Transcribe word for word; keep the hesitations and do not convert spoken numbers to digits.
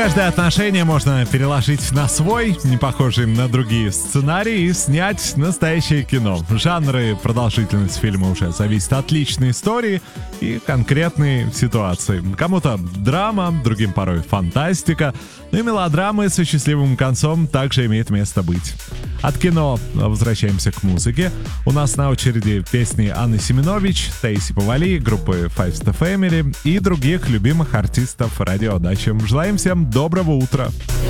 Каждое отношение можно переложить на свой, не похожий на другие сценарии, и снять настоящее кино. Жанры, продолжительность фильма уже зависит от личной истории и конкретной ситуации. Кому-то драма, другим порой фантастика, но и мелодрамы со счастливым концом также имеет место быть. От кино возвращаемся к музыке. У нас на очереди песни Анны Семенович, Таисии Повалий, группы Five Star Family и других любимых артистов радио Дача. Желаем всем доброго утра!